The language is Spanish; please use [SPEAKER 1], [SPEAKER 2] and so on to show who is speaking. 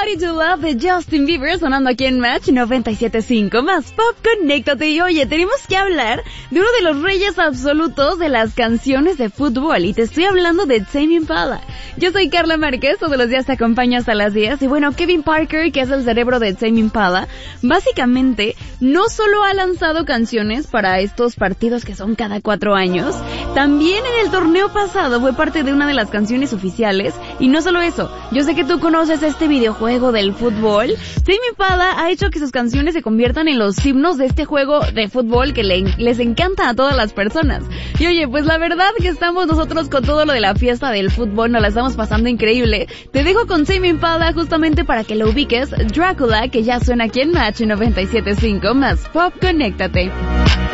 [SPEAKER 1] Somebody to Love de Justin Bieber sonando aquí en Match 97.5 más Pop. Conéctate. Y oye, tenemos que hablar de uno de los reyes absolutos de las canciones de fútbol y te estoy hablando de Tame Impala. Yo soy Carla Márquez, todos los días te acompaño hasta las 10 y bueno, Kevin Parker, que es el cerebro de Tame Impala, básicamente no solo ha lanzado canciones para estos partidos que son cada 4 años, también en el torneo pasado fue parte de una de las canciones oficiales y no solo eso, yo sé que tú conoces este videojuego del fútbol. Tame Impala ha hecho que sus canciones se conviertan en los himnos de este juego de fútbol que les encanta a todas las personas. Y oye, pues la verdad que estamos nosotros con todo lo de la fiesta del fútbol, nos la estamos pasando increíble. Te dejo con Tame Impala justamente para que lo ubiques, Drácula, que ya suena aquí en Match 97.5 más Pop. Conéctate.